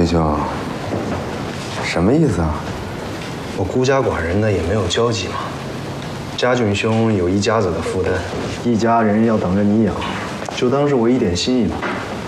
林兄，什么意思啊？ 我孤家寡人的也没有交集嘛。家俊兄有一家子的负担，一家人要等着你养，就当是我一点心意吧。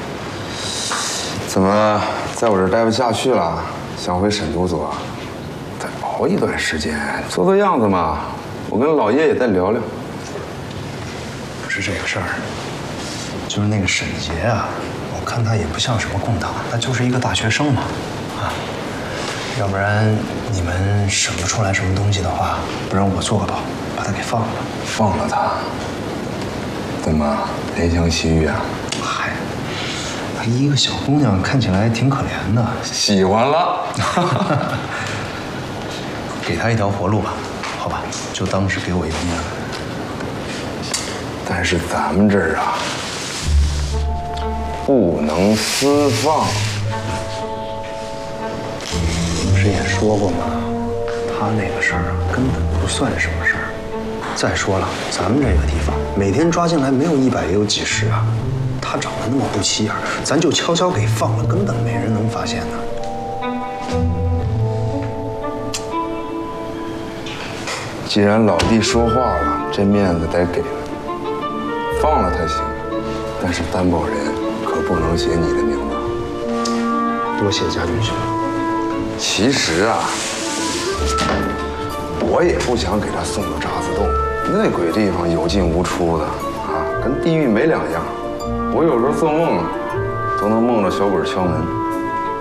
怎么在我这儿待不下去了？想回沈都做？再熬一段时间，做做样子嘛。我跟老爷也再聊聊。 不是这个事儿，就是那个沈杰啊，我看他也不像什么共党，他就是一个大学生嘛，啊。要不然你们审不出来什么东西的话，不然我做个保，把他给放了。 放了他？怎么怜香惜玉啊？ 嗨，她一个小姑娘，看起来挺可怜的。 喜欢了。 给她一条活路吧，好吧，就当是给我一个面子。 但是咱们这儿啊，不能私放。 不是也说过吗？他那个事儿啊，根本不算什么事儿。再说了，咱们这个地方每天抓进来没有100也有几十啊。他长得那么不起眼，咱就悄悄给放了，根本没人能发现的。 既然老弟说话了，这面子得给了。放了他行，但是担保人可不能写你的名字。 多谢家俊兄。 其实啊，我也不想给他送到渣滓洞，那鬼地方有进无出的啊，跟地狱没两样。我有时候做梦都能梦着小鬼敲门。